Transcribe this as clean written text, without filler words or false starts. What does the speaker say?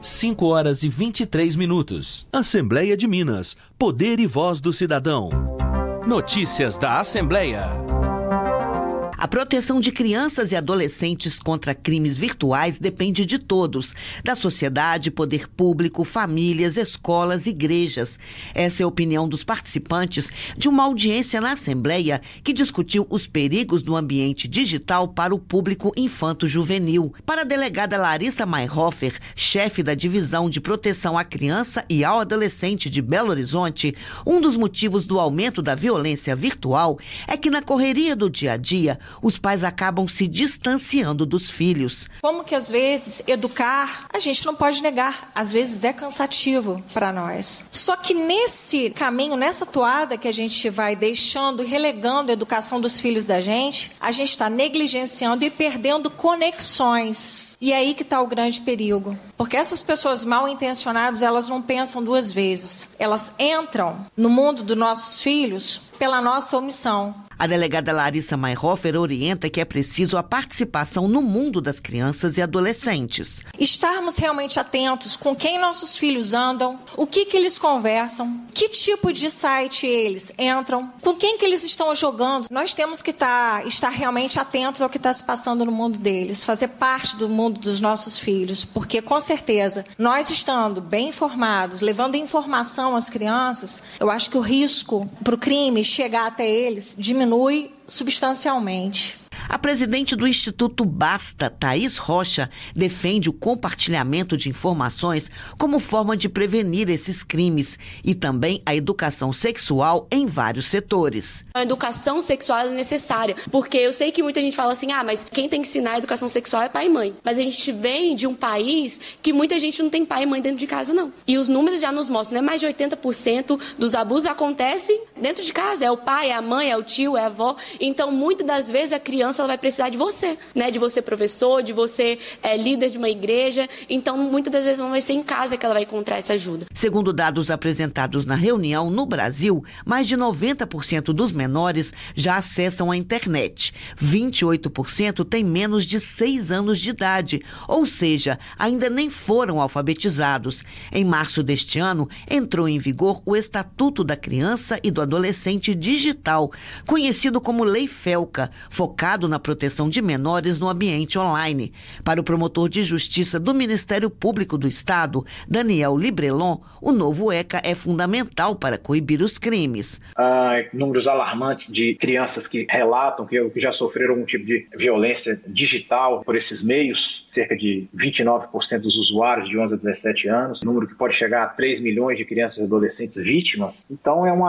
5h23. Assembleia de Minas. Poder e voz do cidadão. Notícias da Assembleia. A proteção de crianças e adolescentes contra crimes virtuais depende de todos, da sociedade, poder público, famílias, escolas, igrejas. Essa é a opinião dos participantes de uma audiência na Assembleia que discutiu os perigos do ambiente digital para o público infanto-juvenil. Para a delegada Larissa Mayhofer, chefe da Divisão de Proteção à Criança e ao Adolescente de Belo Horizonte, um dos motivos do aumento da violência virtual é que na correria do dia a dia, os pais acabam se distanciando dos filhos. Como que às vezes educar, a gente não pode negar, às vezes é cansativo para nós. Só que nesse caminho, nessa toada que a gente vai deixando e relegando a educação dos filhos da gente, a gente está negligenciando e perdendo conexões. E é aí que está o grande perigo. Porque essas pessoas mal intencionadas, elas não pensam duas vezes. Elas entram no mundo dos nossos filhos pela nossa omissão. A delegada Larissa Mayhofer orienta que é preciso a participação no mundo das crianças e adolescentes. Estarmos realmente atentos com quem nossos filhos andam, o que eles conversam, que tipo de site eles entram, com quem que eles estão jogando. Nós temos que estar realmente atentos ao que está se passando no mundo deles, fazer parte do mundo dos nossos filhos, porque com certeza, nós estando bem informados, levando informação às crianças, eu acho que o risco para o crime chegar até eles diminui substancialmente. A presidente do Instituto Basta, Thaís Rocha, defende o compartilhamento de informações como forma de prevenir esses crimes e também a educação sexual em vários setores. A educação sexual é necessária, porque eu sei que muita gente fala assim, mas quem tem que ensinar a educação sexual é pai e mãe. Mas a gente vem de um país que muita gente não tem pai e mãe dentro de casa, não. E os números já nos mostram, né? Mais de 80% dos abusos acontecem dentro de casa. É o pai, é a mãe, é o tio, é a avó. Então, muitas das vezes a criança ela vai precisar de você, né? De você professor, de você líder de uma igreja. Então, muitas das vezes não vai ser em casa que ela vai encontrar essa ajuda. Segundo dados apresentados na reunião, no Brasil, mais de 90% dos menores já acessam a internet. 28% têm menos de 6 anos de idade, ou seja, ainda nem foram alfabetizados. Em março deste ano, entrou em vigor o Estatuto da Criança e do Adolescente Digital, conhecido como Lei Felca, focado na proteção de menores no ambiente online. Para o promotor de justiça do Ministério Público do Estado, Daniel Librelon, o novo ECA é fundamental para coibir os crimes. Números alarmantes de crianças que relatam que já sofreram algum tipo de violência digital por esses meios. Cerca de 29% dos usuários de 11 a 17 anos, número que pode chegar a 3 milhões de crianças e adolescentes vítimas. Então é uma